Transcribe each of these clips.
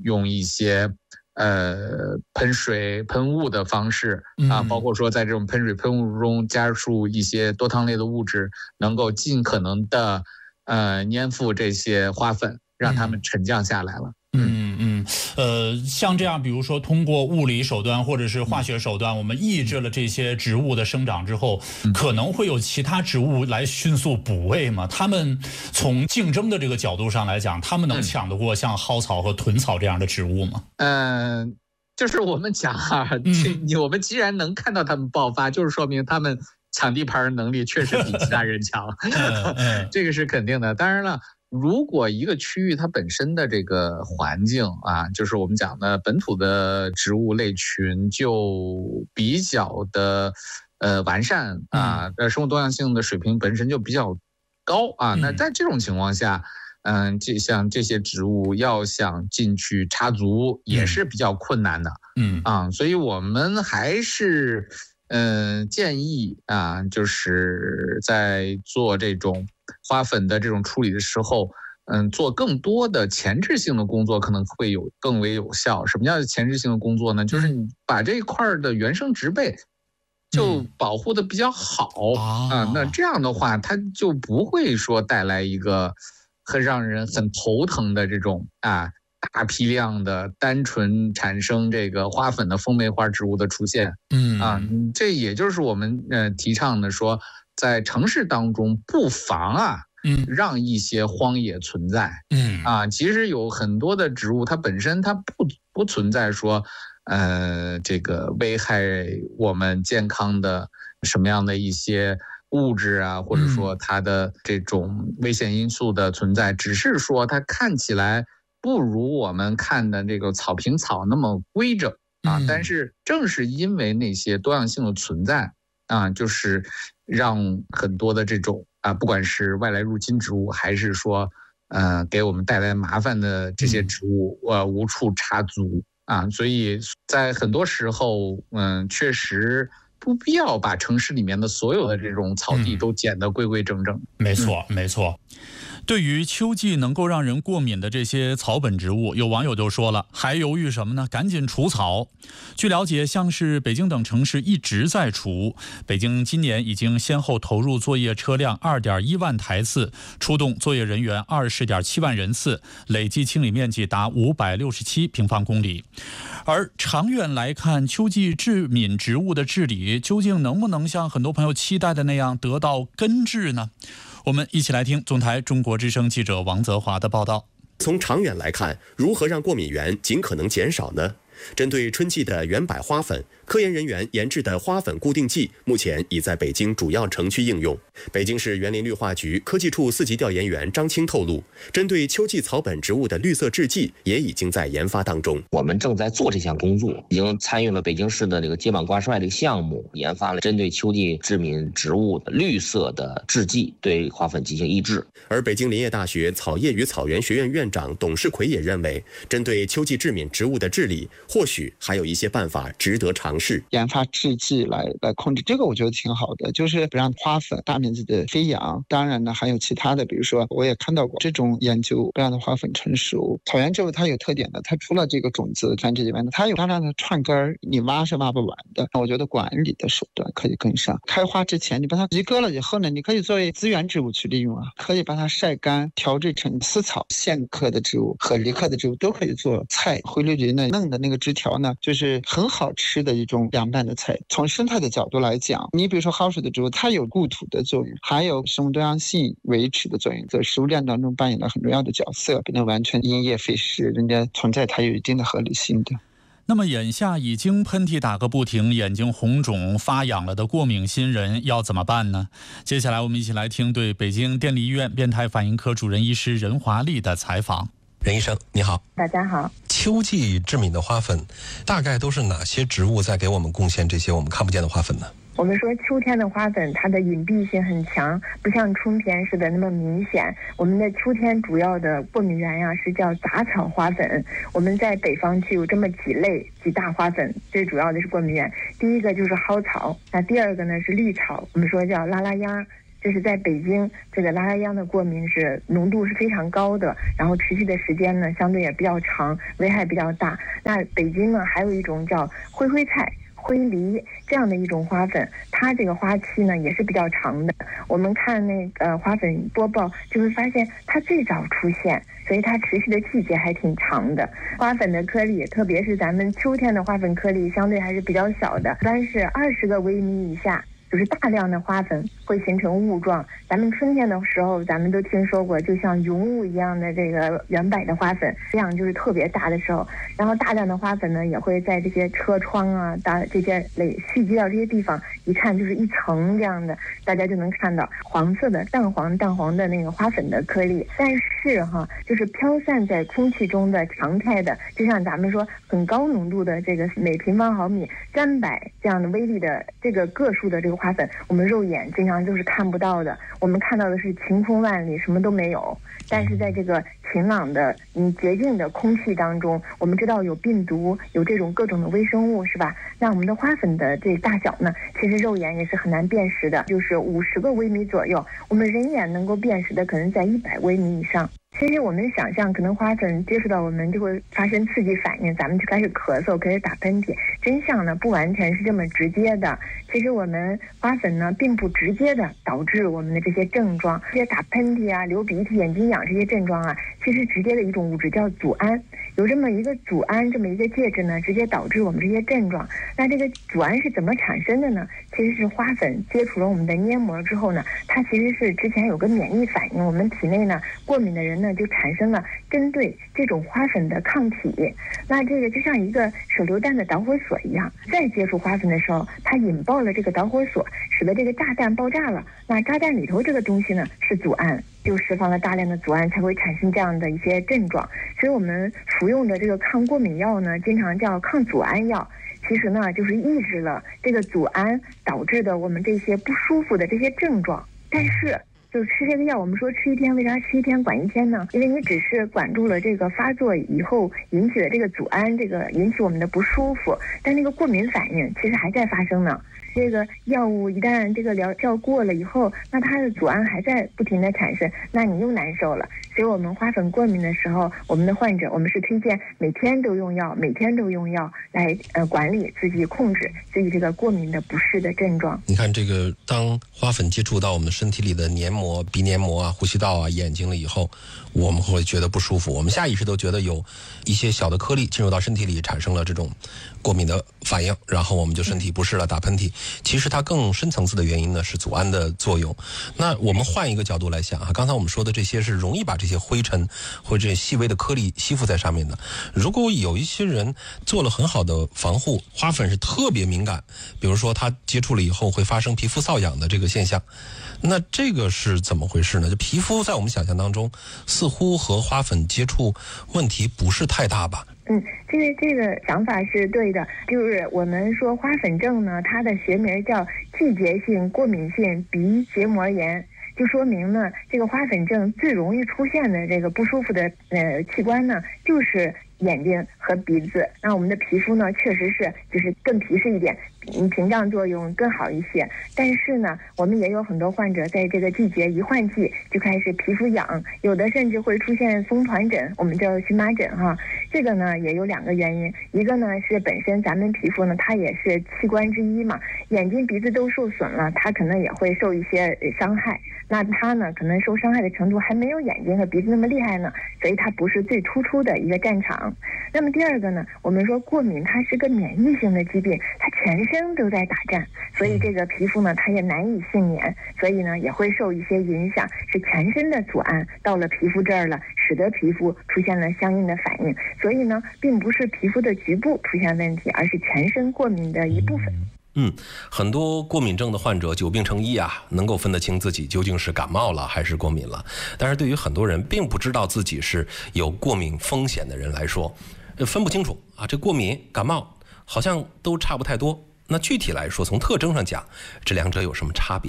用一些喷水喷雾的方式啊，包括说在这种喷水喷雾中加入一些多糖类的物质，能够尽可能的粘附这些花粉，让它们沉降下来了。 像这样，比如说通过物理手段或者是化学手段，我们抑制了这些植物的生长之后，可能会有其他植物来迅速补位吗？他们从竞争的这个角度上来讲，他们能抢得过像蒿草和豚草这样的植物吗？ 就是我们讲啊，我们既然能看到他们爆发，就是说明他们抢地盘能力确实比其他人强，这个是肯定的。当然了，如果一个区域它本身的这个环境啊，就是我们讲的本土的植物类群就比较的完善啊，生物多样性的水平本身就比较高啊，那在这种情况下，像这些植物要想进去插足也是比较困难的，所以我们还是建议啊，就是在做这种花粉的这种处理的时候，做更多的前置性的工作可能会更为有效。什么叫前置性的工作呢？就是你把这一块的原生植被就保护的比较好啊，那这样的话，它就不会说带来一个让人很头疼的这种大批量的单纯产生这个花粉的风媒花植物的出现，这也就是我们提倡的说，在城市当中不妨让一些荒野存在，其实有很多的植物它本身它不存在说这个危害我们健康的什么样的一些物质啊，或者说它的这种危险因素的存在，只是说它看起来不如我们看的这个草坪草那么规整但是正是因为那些多样性的存在就是让很多的这种不管是外来入侵植物，还是说给我们带来麻烦的这些植物无处插足所以在很多时候确实不必要把城市里面的所有的这种草地都剪得规规整整。 没错，没错。对于秋季能够让人过敏的这些草本植物，有网友就说了，还犹豫什么呢？赶紧除草。据了解，像是北京等城市一直在除，北京今年已经先后投入作业车辆 2.1 万台次，出动作业人员 20.7 万人次，累计清理面积达567平方公里。而长远来看，秋季致敏植物的治理究竟能不能像很多朋友期待的那样得到根治呢？我们一起来听总台中国之声记者王泽华的报道。 从长远来看，如何让过敏源尽可能减少呢？针对春季的原柏花粉，科研人员研制的花粉固定剂目前已在北京主要城区应用。北京市园林绿化局科技处4级调研员张青透露，针对秋季草本植物的绿色制剂也已经在研发当中。 我们正在做这项工作，已经参与了北京市的这个接板挂帅这个项目，研发了针对秋季致敏植物的绿色的制剂，对花粉进行抑制。 而北京林业大学草业与草原学院院长董世奎也认为，针对秋季致敏植物的治理，或许还有一些办法值得尝试。 研发制剂来控制，这个我觉得挺好的，就是不让花粉大面积的飞扬。当然呢，还有其他的，比如说我也看到过这种研究，不让它花粉成熟。草原植物它有特点的，它除了这个种子繁殖以外呢，它有大量的串根，你挖是挖不完的。我觉得管理的手段可以跟上。开花之前，你把它及割了以后呢，你可以作为资源植物去利用可以把它晒干，调制成丝草。线科的植物和离科的植物都可以做菜。灰绿菊呢，嫩的那个枝条呢，就是很好吃的一种凉拌的菜。从生态的角度来讲，你比如说蒿水的植物，它有固土的作用，还有生物多样性维持的作用，在食物链当中扮演了很重要的角色，不能完全因噎废食，人家存在它有一定的合理性的。 那么眼下已经喷嚏打个不停，眼睛红肿发痒了的过敏新人要怎么办呢？接下来我们一起来听对北京电力医院变态反应科主任医师任华丽的采访。 任医生你好。 大家好。 秋季致敏的花粉大概都是哪些植物在给我们贡献这些我们看不见的花粉呢？ 我们说秋天的花粉它的隐蔽性很强，不像春天似的那么明显。我们的秋天主要的过敏源是叫杂草花粉。我们在北方区有这么几大花粉，最主要的是过敏源。第一个就是蒿草，那第二个呢是绿草，我们说叫拉拉芽。 就是在北京这个拉秧的过敏是浓度是非常高的，然后持续的时间呢相对也比较长，危害比较大。那北京呢还有一种叫灰菜、灰梨这样的一种花粉，它这个花期呢也是比较长的。我们看那个花粉播报就会发现它最早出现，所以它持续的季节还挺长的。花粉的颗粒，特别是咱们秋天的花粉颗粒相对还是比较小的，一般是20个微米以下，就是大量的花粉会形成雾状。咱们春天的时候咱们都听说过，就像云雾一样的这个圆摆的花粉，这样就是特别大的时候。然后大量的花粉呢也会在这些车窗啊这些蓄积到这些地方，一看就是一层这样的，大家就能看到黄色的淡黄的那个花粉的颗粒。但是就是飘散在空气中的常态的，就像咱们说很高浓度的这个每平方毫米300这样的微粒的这个个数的这个花粉，我们肉眼经常就是看不到的。我们看到的是晴空万里，什么都没有。但是在这个晴朗的洁净的空气当中，我们知道有病毒，有这种各种的微生物，是吧？那我们的花粉的这大小呢，其实肉眼也是很难辨识的，就是50个微米左右，我们人眼能够辨识的可能在100微米以上。其实我们想象，可能花粉接触到我们就会发生刺激反应，咱们就开始咳嗽，开始打喷嚏。真相呢，不完全是这么直接的。其实我们花粉呢，并不直接的导致我们的这些症状，这些打喷嚏啊、流鼻涕、眼睛痒这些症状啊，其实直接的一种物质叫组胺。有这么一个组胺，这么一个介质呢，直接导致我们这些症状。那这个组胺是怎么产生的呢？其实是花粉接触了我们的黏膜之后呢，它其实是之前有个免疫反应，我们体内呢过敏的人呢就产生了针对这种花粉的抗体。那这个就像一个手榴弹的导火索一样，再接触花粉的时候，它引爆了这个导火索，使得这个炸弹爆炸了。那炸弹里头这个东西呢是组胺，就释放了大量的组胺，才会产生这样的一些症状。所以我们服用的这个抗过敏药呢，经常叫抗组胺药，其实呢就是抑制了这个组胺导致的我们这些不舒服的这些症状。但是就吃这个药，我们说吃1天，为啥吃1天管1天呢？因为你只是管住了这个发作以后引起的这个组胺，这个引起我们的不舒服，但那个过敏反应其实还在发生呢。这个药物一旦这个疗效过了以后，那它的组胺还在不停的产生，那你又难受了。所以我们花粉过敏的时候，我们的患者我们是推荐每天都用药来管理自己，控制自己这个过敏的不适的症状。 你看这个，当花粉接触到我们身体里的黏膜、鼻黏膜啊、呼吸道啊、眼睛了以后，我们会觉得不舒服，我们下意识都觉得有一些小的颗粒进入到身体里，产生了这种过敏的反应，然后我们就身体不适了，打喷嚏。其实它更深层次的原因呢是组胺的作用。那我们换一个角度来想啊，刚才我们说的这些是容易把这些灰尘或者细微的颗粒吸附在上面的。如果有一些人做了很好的防护，花粉是特别敏感，比如说他接触了以后会发生皮肤瘙痒的这个现象，那这个是怎么回事呢？就皮肤在我们想象当中似乎和花粉接触问题不是太大吧？ 这个想法是对的，就是我们说花粉症呢，它的学名叫季节性过敏性鼻结膜炎，就说明呢，这个花粉症最容易出现的这个不舒服的器官呢，就是眼睛和鼻子。那我们的皮肤呢，确实是就是更皮实一点，屏障作用更好一些。但是呢，我们也有很多患者在这个季节一换季就开始皮肤痒，有的甚至会出现松团疹，我们叫荨麻疹哈。这个呢也有2个原因，一个呢是本身咱们皮肤呢它也是器官之一嘛，眼睛鼻子都受损了，它可能也会受一些伤害。那它呢可能受伤害的程度还没有眼睛和鼻子那么厉害呢，所以它不是最突出的一个战场。那么第二个呢，我们说过敏它是个免疫性的疾病，它全身都在打战，所以这个皮肤呢它也难以幸免，所以呢也会受一些影响，是全身的组胺到了皮肤这儿了，使得皮肤出现了相应的反应。所以呢并不是皮肤的局部出现问题，而是全身过敏的一部分。 很多过敏症的患者久病成医啊，能够分得清自己究竟是感冒了还是过敏了。但是对于很多人并不知道自己是有过敏风险的人来说，分不清楚啊，这过敏感冒好像都差不太多。那具体来说，从特征上讲，这两者有什么差别呢？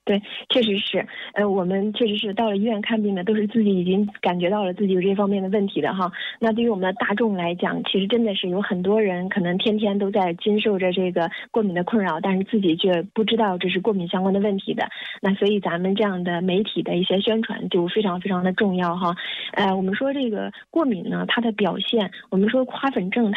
对，确实是，我们确实是到了医院看病的，都是自己已经感觉到了自己有这方面的问题的哈。那对于我们的大众来讲，其实真的是有很多人可能天天都在经受着这个过敏的困扰，但是自己却不知道这是过敏相关的问题的。那所以咱们这样的媒体的一些宣传就非常非常的重要哈。我们说这个过敏呢，它的表现，我们说花粉症。